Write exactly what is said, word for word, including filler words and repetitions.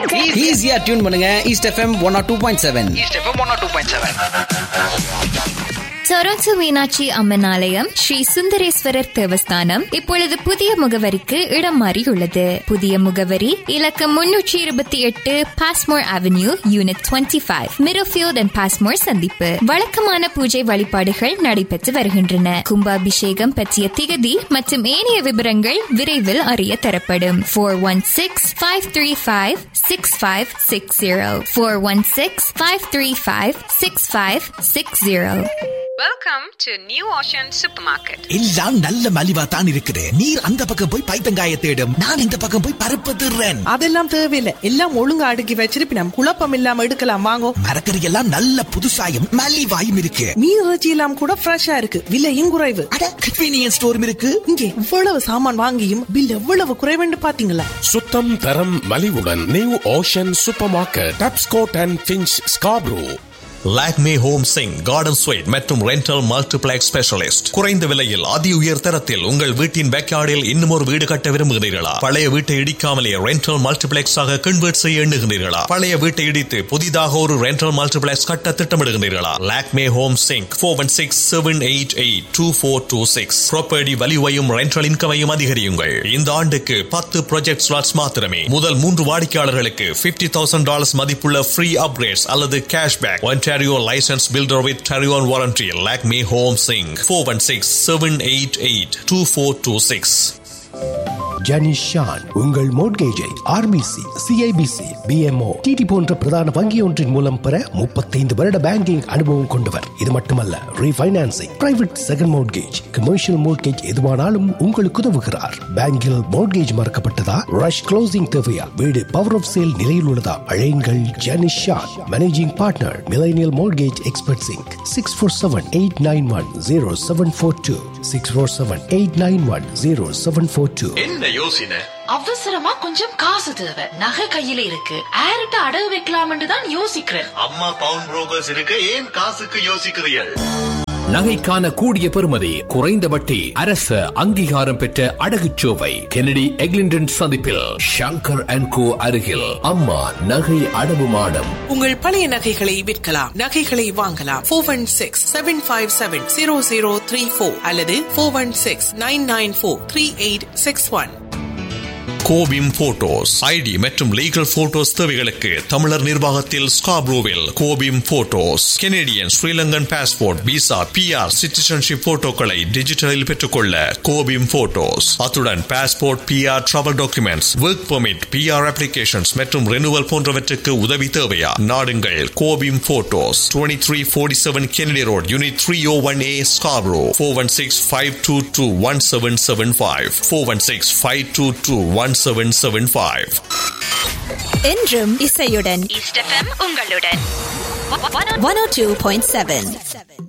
ஈஸியா டியூன் பண்ணுங்க east FM one R two point seven. East FM one R two point seven. Toronto Meenakshi Amman ஆலயம் ஸ்ரீ சுந்தரேஸ்வரர் தேவஸ்தானம் இப்பொழுது புதிய முகவரிக்கு இடம் மாறியுள்ளது. புதிய முகவரி இலக்கம் முன்னூற்றி இருபத்தி எட்டு Passmore avenue, unit twenty five, மிரோஃபீல்ட் and Passmore சந்திப்பு. வழக்கமான பூஜை வழிபாடுகள் நடைபெற்று வருகின்றன. கும்பாபிஷேகம் பற்றிய திகதி மற்றும் ஏனைய விவரங்கள் விரைவில் அறிய தரப்படும். Four one six five three five six five six zero four one six five three five six five six zero. Welcome to New Ocean Supermarket. எல்லாம் நல்ல மலிவா தான் இருக்குது. நீர் அந்த பக்கம் போய் பைத்தங்காய தேடும், நான் இந்த பக்கம் போய் பருப்பு திருறேன். அதெல்லாம் தேவையில்லை, எல்லாம் ஒழுங்கா அடுக்கி வச்சிருப்பி நம்ம குழப்பம் இல்லாம எடுக்கலாம். வாங்கோ. மரக்கறி எல்லாம் நல்ல புதுசாயும் மலிவாயும் இருக்கு. மீன் இறைச்சி எல்லாம் கூட ஃப்ரெஷ்ஷா இருக்கு, விலையும் குறைவு. அட கன்வீனியன்ஸ் ஸ்டோரும் இருக்கு. இங்கே இவ்வளவு சாமான் வாங்கியும் பில் எவ்வளவு குறைவுன்னு பாத்தீங்களா? சுத்தம் தரம் மலிவுடன் new ocean super market, Tapscott and pinch, Scarborough. Lakme home Singh, garden sweet மற்றும் ரெண்டல் மல்டிப்ளெக்ஸ் ஸ்பெஷலிஸ்ட். குறைந்த விலையில் அதி உயர் தரத்தில் உங்கள் வீட்டின் பேக்யார்டில் இன்னும் ஒரு வீடு கட்ட விரும்புகிறீர்களா? பழைய வீட்டை இடிக்காமலே ரெண்டல் மல்டிப்ளெக்ஸ் ஆக கன்வெர்ட் செய்ய எண்ணுகிறீர்களா? பழைய வீட்டை இடித்து புதிதாக ஒரு ரெண்டல் மல்டிப்ளெக்ஸ் கட்ட திட்டமிடுகிறீர்களா? Lakme home Singh four one six seven eight eight two four two six. Property வலிவையும் rental இன்கமையும் அதிகரியுங்கள். இந்த ஆண்டுக்கு பத்து ப்ராஜெக்ட் ஸ்லாட்ஸ் மாத்திரமே. முதல் மூன்று வாடிக்கையாளர்களுக்கு பிப்டி தௌசண்ட் டாலர்ஸ் மதிப்புள்ள ஃப்ரீ அப்கிரேட்ஸ் அல்லது cashback. Ontario licensed builder with Ontario warranty. Lakme Home Sing four one six seven eight eight two four two six. Janish Shawn உங்கள் மோட்கேஜை ஆர்பிசி, சிஐபிசி, பிஎம்ஓ, டிடி போன்ற பிரதான வங்கி ஒன்றின் மூலம் பெற முப்பத்தைந்து வருட பேங்கிங் அனுபவம் கொண்டவர். இது மட்டுமல்ல, refinancing, private second mortgage, commercial mortgage எதுவானாலும் உங்களுக்கு உதவுகிறார். பேங்கில் மோட்கேஜ் மறக்கப்பட்டதா, ரஷ் க்ளோசிங் தேவையா, வீடு பவர் ஆஃப் சேல் நிலையில் உள்ளதா? அழையுங்கள் Janish Shawn, managing partner, millennial mortgage expert sink. Six four seven eight nine one zero seven four two six four seven eight nine one zero seven four two. என்ன யோசனை? அவசரமா கொஞ்சம் காசு தேவை, நகை கையில இருக்கு, ஆர்ட்ட அடகு வைக்கலாம்னு தான் யோசிக்கிறேன். அம்மா பவுன் புரோக்கர்ஸ் இருக்கு, ஏன் காசுக்கு யோசிக்கிறீர்கள்? நகைக்கான கூடிய பெறுமதி, குறைந்த வட்டி, அரசு அங்கீகாரம் பெற்ற அடகுச்சோவை கெனடி எக்லிண்டன் சந்திப்பில் ஷங்கர் அண்ட் கோ அருகில் அம்மா நகை அடவு மாடம். உங்கள் பழைய நகைகளை விற்கலாம், நகைகளை வாங்கலாம். Four one six seven five seven zero zero three four அல்லது four one six nine nine four three eight six one. கோபிம் photos ID மற்றும் லீகல் போட்டோஸ் தேவைகளுக்கு தமிழர் நிர்வாகத்தில் ஸ்காப்ரோவில் கோபிம் photos. Canadian, Sri Lankan passport, visa, PR, citizenship போட்டோக்களை டிஜிட்டலில் பெற்றுக்கொள்ள கோபிம் போட்டோஸ். அத்துடன் passport, PR, travel documents, work permit, PR applications மற்றும் renewal போன்றவற்றுக்கு உதவி தேவையா? நாடுங்கள் கோபிம் photos. Twenty three forty seven Kennedy road, unit three O one A, Scarborough. Four one six five two two one seven seven five four one six five two two one seven seven five. என்றும் இசையுடன் east FM உங்களுடன் one oh two point seven.